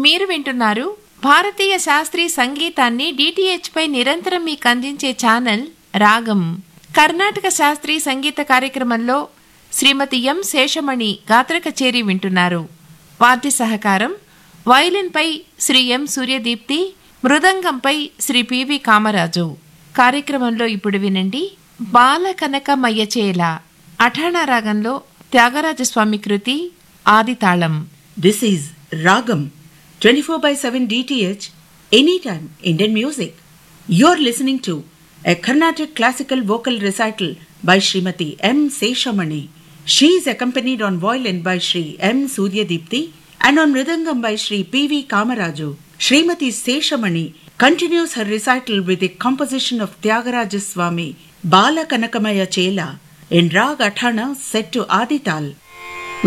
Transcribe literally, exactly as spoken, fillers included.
మీరు వింటున్నారు భారతీయ శాస్త్రీయ సంగీతాన్ని డిటిహెచ్ పై నిరంతరం మీకు అందించే ఛానల్ రాగం. కర్ణాటక శాస్త్రీయ సంగీత కార్యక్రమంలో శ్రీమతి ఎం శేషమణి గాత్ర కచేరీ వింటున్నారు. వాద్య సహకారం వయలిన్పై శ్రీ ఎం సూర్యదీప్తి, మృదంగంపై శ్రీ పివి కామరాజు. కార్యక్రమంలో ఇప్పుడు వినండి బాల కనకమయ్యచేల అఠాణా రాగంలో త్యాగరాజస్వామి కృతి ఆదితాళం. This is Ragam, twenty-four by seven D T H, anytime Indian music. You're listening to a Carnatic classical vocal recital by Srimati M. Seshamani. She is accompanied on violin by Sri M. Suryadipti and on mridangam by Sri P V Kamaraju. Srimati Seshamani continues her recital with a composition of Tyagaraja Swami, Bala Kanakamaya Chela, in Rag Athana set to Adital.